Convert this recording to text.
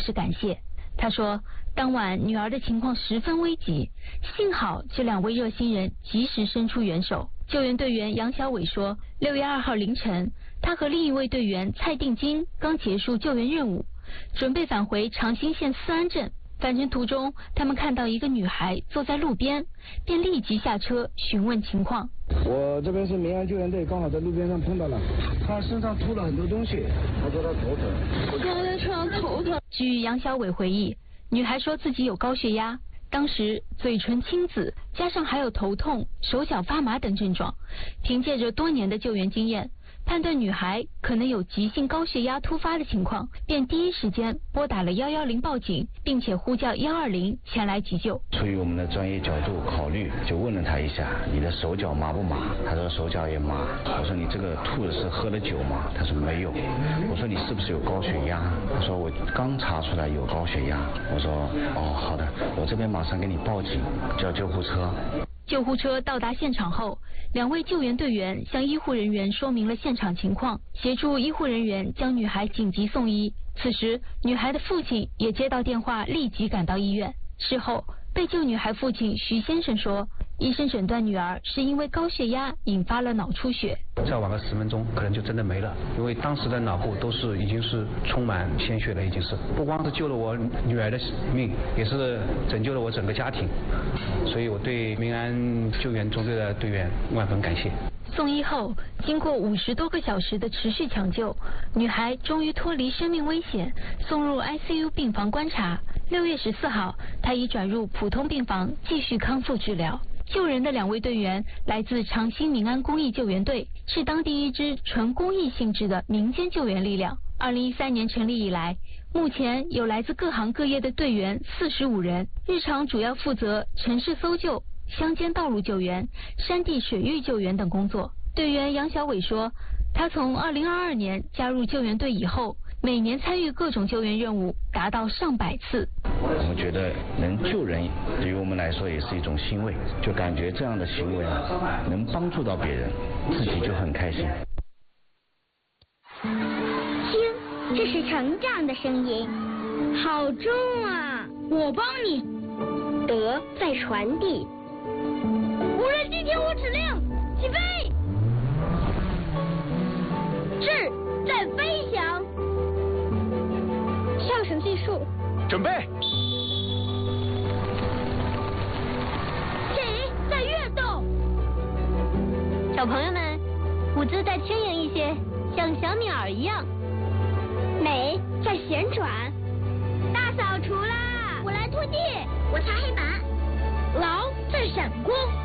示感谢。他说，当晚女儿的情况十分危急，幸好这2位热心人及时伸出援手。救援队员杨小伟说，6月2号凌晨，他和另一位队员蔡定金刚结束救援任务，准备返回长兴县思安镇。返程途中，他们看到一个女孩坐在路边，便立即下车询问情况。 我这边是民安救援队，刚好在路边上碰到了，她身上吐了很多东西，她说她头疼。 我刚才车上头疼。 据杨小伟回忆，女孩说自己有高血压，当时嘴唇青紫，加上还有头痛、手脚发麻等症状。凭借着多年的救援经验，判断女孩可能有急性高血压突发的情况，便第一时间拨打了110报警，并且呼叫120前来急救。 出于我们的专业角度考虑，就问了她一下，你的手脚麻不麻？她说手脚也麻。我说你这个吐的是喝了酒吗？她说没有。我说你是不是有高血压？她说我刚查出来有高血压。我说哦好的，我这边马上给你报警，叫救护车。 救护车到达现场后，2位救援队员向医护人员说明了现场情况，协助医护人员将女孩紧急送医。此时，女孩的父亲也接到电话，立即赶到医院。事后，被救女孩父亲徐先生说，医生诊断女儿是因为高血压引发了脑出血。 再晚个10分钟，可能就真的没了，因为当时的脑部已经是充满鲜血了，已经是不光是救了我女儿的命，也是拯救了我整个家庭，所以我对民安救援中队的队员万分感谢。 送医后，经过50多个小时的持续抢救，女孩终于脱离生命危险，送入 ICU 病房观察。6月14号，她已转入普通病房继续康复治疗。救人的2位队员来自长兴民安公益救援队，是当地一支纯公益性质的民间救援力量。2013年成立以来，目前有来自各行各业的队员45人，日常主要负责城市搜救、乡间道路救援、山地水域救援等工作。队员杨小伟说，他从2022年加入救援队以后，每年参与各种救援任务达到上百次。 我们觉得能救人，对于我们来说也是一种欣慰，就感觉这样的行为能帮助到别人，自己就很开心。 听，这是成长的声音，好重啊！ 我帮你。 德在传递。 无人机听我指令，起飞。 智在飞翔。上升技术。 准备。 水在跃动。小朋友们，舞姿再轻盈一些，像小鸟一样。美在旋转。大扫除啦！ 我来拖地， 我擦黑板。 狼在闪光。